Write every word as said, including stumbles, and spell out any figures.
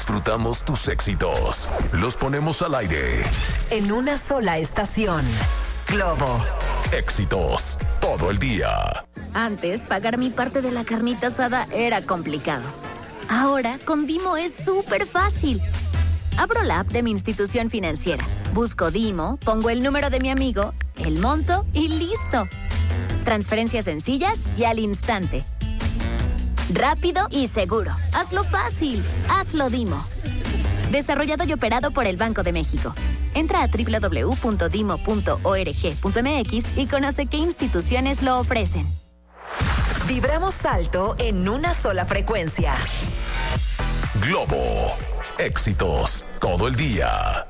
disfrutamos tus éxitos. Los ponemos al aire. En una sola estación. Globo. Éxitos todo el día. Antes, pagar mi parte de la carnita asada era complicado. Ahora, con Dimo es súper fácil. Abro la app de mi institución financiera, busco Dimo, pongo el número de mi amigo, el monto y listo. Transferencias sencillas y al instante. Rápido y seguro. Hazlo fácil. Hazlo Dimo. Desarrollado y operado por el Banco de México. Entra a doble u doble u doble u punto dimo punto org punto m x y conoce qué instituciones lo ofrecen. Vibramos alto en una sola frecuencia. Globo. Éxitos todo el día.